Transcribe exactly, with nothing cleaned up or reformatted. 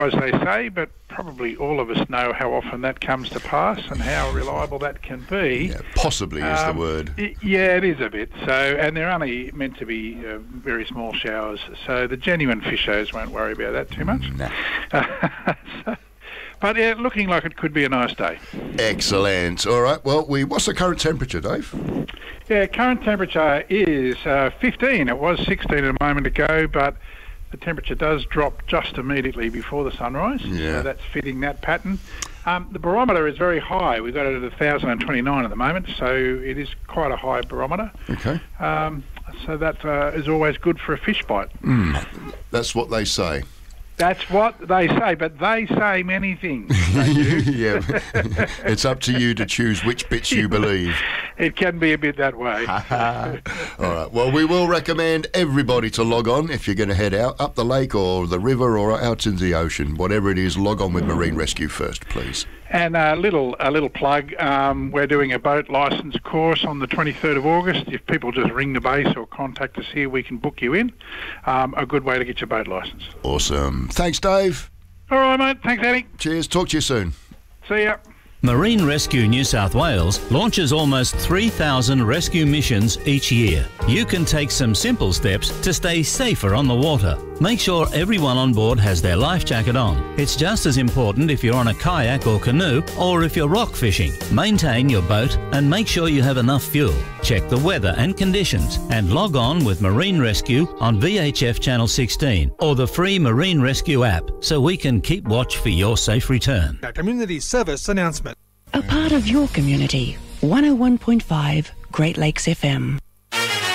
as they say, but probably all of us know how often that comes to pass and how reliable that can be. Yeah, possibly is um, the word. It, yeah, it is a bit. So, and they're only meant to be uh, very small showers, so the genuine fishers won't worry about that too much. Nah. so, but yeah, looking like it could be a nice day. Excellent. All right. Well, we what's the current temperature, Dave? Yeah, current temperature is uh, fifteen. It was sixteen a moment ago, but the temperature does drop just immediately before the sunrise. Yeah. So that's fitting that pattern. Um, the barometer is very high. We've got it at one thousand twenty-nine at the moment, so it is quite a high barometer. Okay. Um, so that uh, is always good for a fish bite. Mm. That's what they say. That's what they say, but they say many things. Yeah, it's up to you to choose which bits you believe. It can be a bit that way. All right, well, we will recommend everybody to log on if you're going to head out, up the lake or the river or out into the ocean. Whatever it is, log on with Marine Rescue first, please. And a little a little plug, um, we're doing a boat licence course on the twenty-third of August. If people just ring the base or contact us here, we can book you in. Um, a good way to get your boat licence. Awesome. Thanks, Dave. All right, mate. Thanks, Andy. Cheers. Talk to you soon. See ya. Marine Rescue New South Wales launches almost three thousand rescue missions each year. You can take some simple steps to stay safer on the water. Make sure everyone on board has their life jacket on. It's just as important if you're on a kayak or canoe or if you're rock fishing. Maintain your boat and make sure you have enough fuel. Check the weather and conditions and log on with Marine Rescue on V H F Channel sixteen or the free Marine Rescue app so we can keep watch for your safe return. A community service announcement. A part of your community. one oh one point five Great Lakes F M.